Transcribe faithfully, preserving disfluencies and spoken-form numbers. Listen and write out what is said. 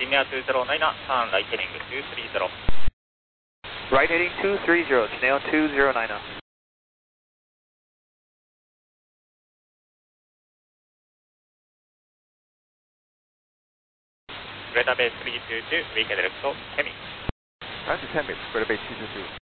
Chinoa two zero nine, turn right heading two three zero. Right heading two three zero, Chinoa two zero nine. Greater Bay three two two, weekend left, Hemi. Roger, ten bits, Greater Bay two two two.